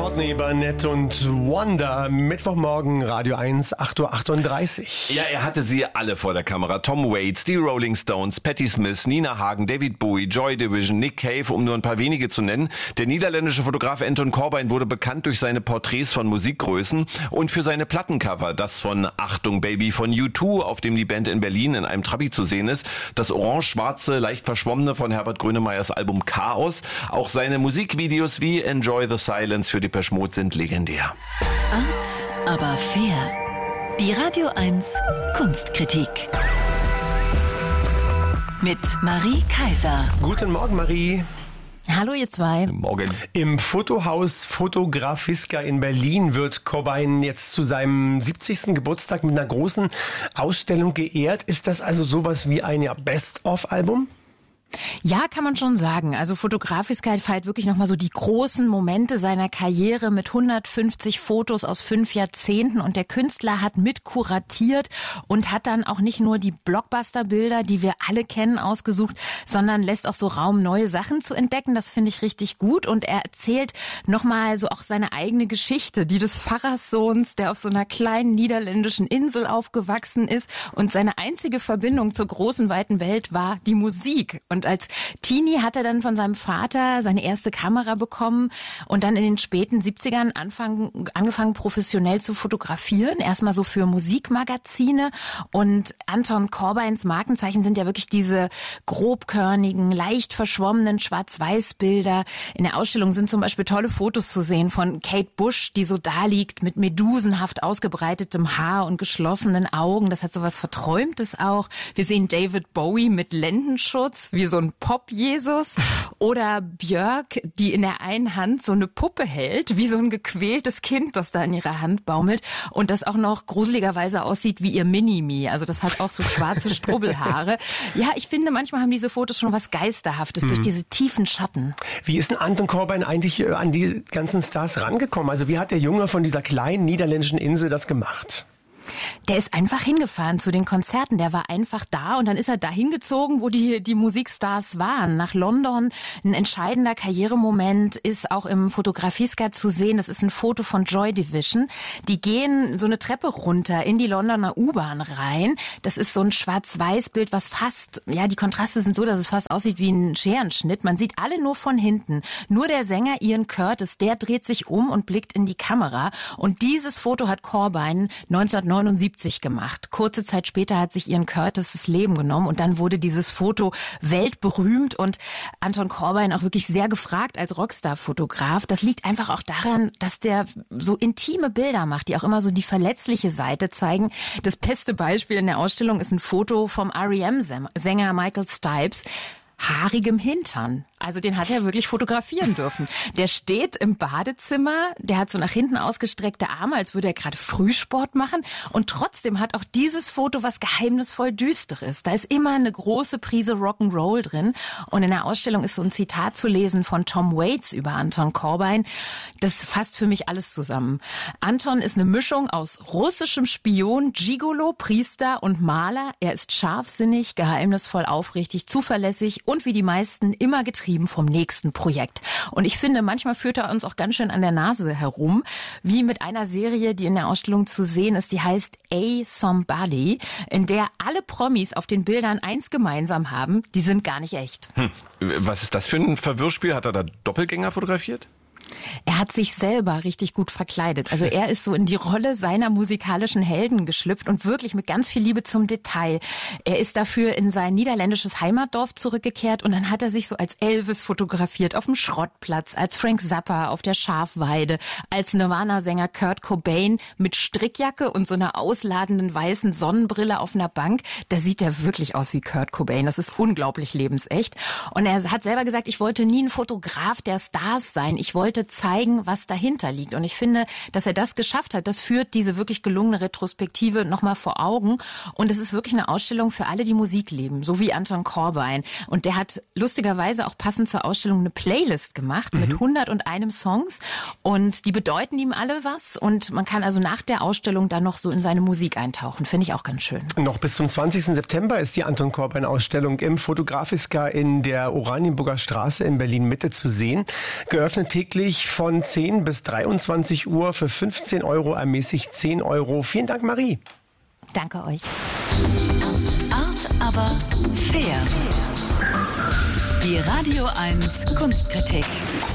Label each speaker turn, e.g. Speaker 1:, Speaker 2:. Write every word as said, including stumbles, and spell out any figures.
Speaker 1: Courtney Barnett und Wonder. Mittwochmorgen, Radio eins, acht Uhr achtunddreißig.
Speaker 2: Ja, er hatte sie alle vor der Kamera. Tom Waits, die Rolling Stones, Patti Smith, Nina Hagen, David Bowie, Joy Division, Nick Cave, um nur ein paar wenige zu nennen. Der niederländische Fotograf Anton Corbijn wurde bekannt durch seine Porträts von Musikgrößen und für seine Plattencover. Das von Achtung Baby von U zwei, auf dem die Band in Berlin in einem Trabi zu sehen ist. Das orange-schwarze, leicht verschwommene von Herbert Grönemeyers Album Chaos. Auch seine Musikvideos wie Enjoy the Silence für Depeche Mode sind legendär.
Speaker 3: Art, aber fair. Die Radio eins Kunstkritik. Mit Marie Kaiser.
Speaker 1: Guten Morgen, Marie.
Speaker 4: Hallo ihr zwei.
Speaker 2: Morgen.
Speaker 1: Im Fotohaus Fotografiska in Berlin wird Corbijn jetzt zu seinem siebzigsten Geburtstag mit einer großen Ausstellung geehrt. Ist das also sowas wie ein ja, Best-of-Album?
Speaker 4: Ja, kann man schon sagen. Also Fotografiska feiert wirklich nochmal so die großen Momente seiner Karriere mit hundertfünfzig Fotos aus fünf Jahrzehnten. Und der Künstler hat mit kuratiert und hat dann auch nicht nur die Blockbuster-Bilder, die wir alle kennen, ausgesucht, sondern lässt auch so Raum, neue Sachen zu entdecken. Das finde ich richtig gut. Und er erzählt nochmal so auch seine eigene Geschichte, die des Pfarrerssohns, der auf so einer kleinen niederländischen Insel aufgewachsen ist. Und seine einzige Verbindung zur großen, weiten Welt war die Musik. Und Und als Teenie hat er dann von seinem Vater seine erste Kamera bekommen und dann in den späten siebzigern anfangen, angefangen professionell zu fotografieren. Erstmal so für Musikmagazine. Und Anton Corbijns Markenzeichen sind ja wirklich diese grobkörnigen, leicht verschwommenen Schwarz-Weiß-Bilder. In der Ausstellung sind zum Beispiel tolle Fotos zu sehen von Kate Bush, die so da liegt mit medusenhaft ausgebreitetem Haar und geschlossenen Augen. Das hat so was Verträumtes auch. Wir sehen David Bowie mit Lendenschutz, wie so ein Pop-Jesus, oder Björk, die in der einen Hand so eine Puppe hält, wie so ein gequältes Kind, das da in ihrer Hand baumelt und das auch noch gruseligerweise aussieht wie ihr Mini-Me. Also das hat auch so schwarze Strubbelhaare. Ja, ich finde, manchmal haben diese Fotos schon was Geisterhaftes mhm. durch diese tiefen Schatten.
Speaker 1: Wie ist denn Anton Corbijn eigentlich an die ganzen Stars rangekommen? Also wie hat der Junge von dieser kleinen niederländischen Insel das gemacht?
Speaker 4: Der ist einfach hingefahren zu den Konzerten. Der war einfach da und dann ist er da hingezogen, wo die, die Musikstars waren. Nach London. Ein entscheidender Karrieremoment ist auch im Fotografiska zu sehen. Das ist ein Foto von Joy Division. Die gehen so eine Treppe runter in die Londoner U-Bahn rein. Das ist so ein Schwarz-Weiß-Bild, was fast, ja, die Kontraste sind so, dass es fast aussieht wie ein Scherenschnitt. Man sieht alle nur von hinten. Nur der Sänger Ian Curtis, der dreht sich um und blickt in die Kamera. Und dieses Foto hat Corbijn neunzehnhundertneunundsiebzig gemacht. Kurze Zeit später hat sich Ian Curtis das Leben genommen und dann wurde dieses Foto weltberühmt und Anton Corbijn auch wirklich sehr gefragt als Rockstar-Fotograf. Das liegt einfach auch daran, dass der so intime Bilder macht, die auch immer so die verletzliche Seite zeigen. Das beste Beispiel in der Ausstellung ist ein Foto vom R E M-Sänger Michael Stipe. Haarigem Hintern. Also den hat er wirklich fotografieren dürfen. Der steht im Badezimmer, der hat so nach hinten ausgestreckte Arme, als würde er gerade Frühsport machen. Und trotzdem hat auch dieses Foto was geheimnisvoll Düsteres. Da ist immer eine große Prise Rock'n'Roll drin. Und in der Ausstellung ist so ein Zitat zu lesen von Tom Waits über Anton Corbijn. Das fasst für mich alles zusammen. Anton ist eine Mischung aus russischem Spion, Gigolo, Priester und Maler. Er ist scharfsinnig, geheimnisvoll, aufrichtig, zuverlässig und wie die meisten immer getrieben vom nächsten Projekt. Und ich finde, manchmal führt er uns auch ganz schön an der Nase herum, wie mit einer Serie, die in der Ausstellung zu sehen ist, die heißt A Somebody, in der alle Promis auf den Bildern eins gemeinsam haben, die sind gar nicht echt.
Speaker 2: Hm. Was ist das für ein Verwirrspiel? Hat er da Doppelgänger fotografiert?
Speaker 4: Er hat sich selber richtig gut verkleidet. Also er ist so in die Rolle seiner musikalischen Helden geschlüpft und wirklich mit ganz viel Liebe zum Detail. Er ist dafür in sein niederländisches Heimatdorf zurückgekehrt und dann hat er sich so als Elvis fotografiert auf dem Schrottplatz, als Frank Zappa auf der Schafweide, als Nirvana-Sänger Kurt Cobain mit Strickjacke und so einer ausladenden weißen Sonnenbrille auf einer Bank. Da sieht er wirklich aus wie Kurt Cobain. Das ist unglaublich lebensecht. Und er hat selber gesagt, ich wollte nie ein Fotograf der Stars sein. Ich wollte zeigen, was dahinter liegt. Und ich finde, dass er das geschafft hat, das führt diese wirklich gelungene Retrospektive nochmal vor Augen. Und es ist wirklich eine Ausstellung für alle, die Musik lieben, so wie Anton Corbijn. Und der hat lustigerweise auch passend zur Ausstellung eine Playlist gemacht mhm. mit hunderteins Songs. Und die bedeuten ihm alle was. Und man kann also nach der Ausstellung dann noch so in seine Musik eintauchen. Finde ich auch ganz schön.
Speaker 1: Noch bis zum zwanzigsten September ist die Anton Corbijn-Ausstellung im Fotografiska in der Oranienburger Straße in Berlin-Mitte zu sehen. Geöffnet täglich täglich von zehn bis dreiundzwanzig Uhr für fünfzehn Euro, ermäßigt zehn Euro. Vielen Dank, Marie.
Speaker 4: Danke euch.
Speaker 3: Art, aber fair. Die Radio eins Kunstkritik.